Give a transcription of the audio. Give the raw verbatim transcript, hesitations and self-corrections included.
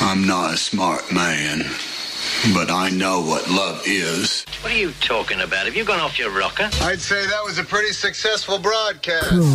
I'm not a smart man, but I know what love is. What are you talking about? Have you gone off your rocker? I'd say that was a pretty successful broadcast.